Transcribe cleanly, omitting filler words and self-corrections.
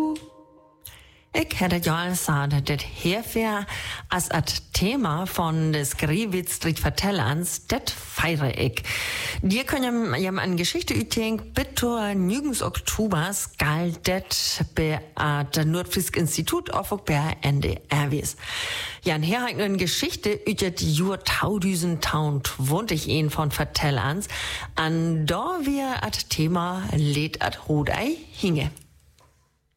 Ik hätte ja gesagt, das hierfür als Thema von des Grewitz Vertellans, das feiere ich. Die können ja eine Geschichte üten, bitte nirgends Oktobers galt das bei der Nordfrisk Institut auf bei NDRWs. Ja, und hier hat eine Geschichte ütet Jur 1000 wohnt ich ihn von Vertellans, an da wir das Thema lädt at Hodei hinge.